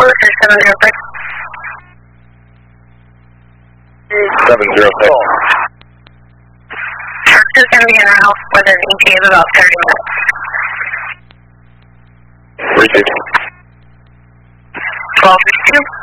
Close to 706. 706. Truck is going to be in our house within an ETA of about 30 minutes. Received. 1252.